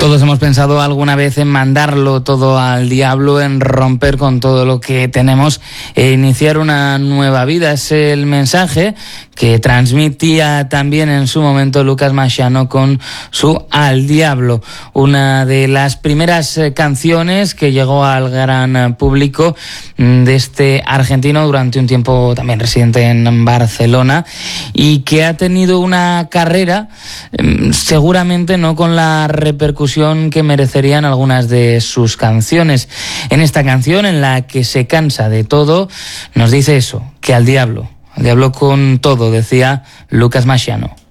Todos hemos pensado alguna vez en mandarlo todo al diablo, en romper con todo lo que tenemos e iniciar una nueva vida. Es el mensaje que transmitía también en su momento Lucas Masciano con su Al Diablo, una de las primeras canciones que llegó al gran público de este argentino durante un tiempo también residente en Barcelona y que ha tenido una carrera seguramente no con la repercusión que merecerían algunas de sus canciones. En esta canción, en la que se cansa de todo, nos dice eso, que al diablo con todo, decía Lucas Masciano.